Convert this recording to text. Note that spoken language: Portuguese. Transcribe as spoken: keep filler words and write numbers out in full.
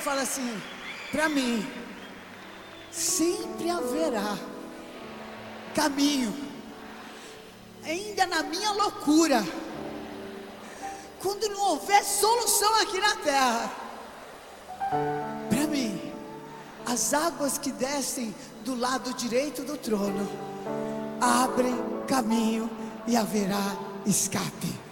fala assim: para mim sempre haverá caminho, ainda na minha loucura, quando não houver solução aqui na terra. Para mim, as águas que descem do lado direito do trono abrem caminho e haverá escape.